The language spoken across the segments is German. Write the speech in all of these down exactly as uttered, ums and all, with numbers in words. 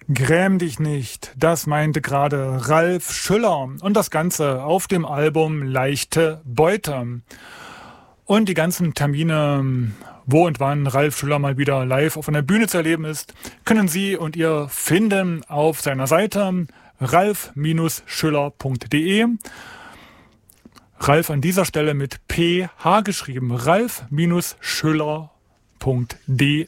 Gräm dich nicht, das meinte gerade Ralf Schüller und das Ganze auf dem Album Leichte Beute. Und die ganzen Termine, wo und wann Ralf Schüller mal wieder live auf einer Bühne zu erleben ist, können Sie und ihr finden auf seiner Seite ralf Schüller punkt de. Ralf an dieser Stelle mit P H geschrieben, ralf Schüller punkt de.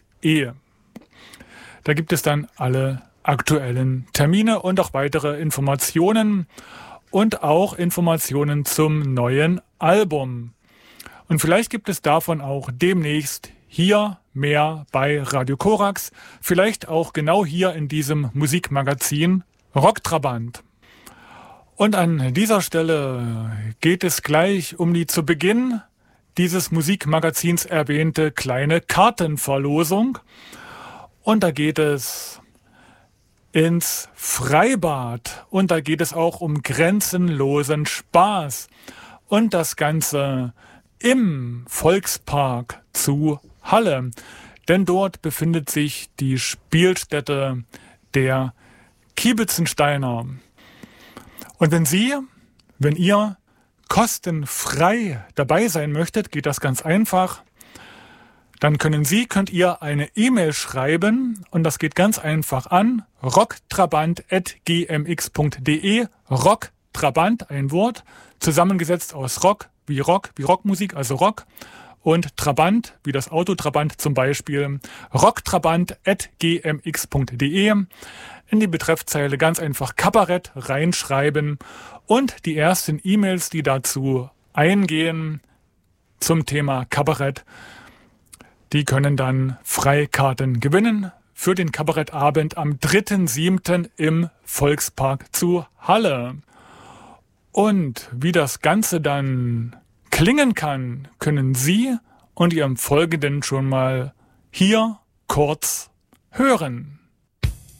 Da gibt es dann alle aktuellen Termine und auch weitere Informationen und auch Informationen zum neuen Album. Und vielleicht gibt es davon auch demnächst hier mehr bei Radio Korax, vielleicht auch genau hier in diesem Musikmagazin Rocktrabant. Und an dieser Stelle geht es gleich um die zu Beginn dieses Musikmagazins erwähnte kleine Kartenverlosung. Und da geht es ins Freibad und da geht es auch um grenzenlosen Spaß und das Ganze im Volkspark zu Halle, denn dort befindet sich die Spielstätte der Kiebitzensteiner. Und wenn Sie, wenn ihr kostenfrei dabei sein möchtet, geht das ganz einfach. Dann können Sie, könnt ihr eine E-Mail schreiben und das geht ganz einfach an rocktrabant at g m x punkt de. Rocktrabant, ein Wort, zusammengesetzt aus Rock wie Rock, wie Rockmusik, also Rock, und Trabant, wie das Auto Trabant zum Beispiel, rocktrabant at g m x punkt de. In die Betreffzeile ganz einfach Kabarett reinschreiben und die ersten E-Mails, die dazu eingehen zum Thema Kabarett, die können dann Freikarten gewinnen für den Kabarettabend am dritten siebten im Volkspark zu Halle. Und wie das Ganze dann klingen kann, können Sie und ihr im Folgenden schon mal hier kurz hören.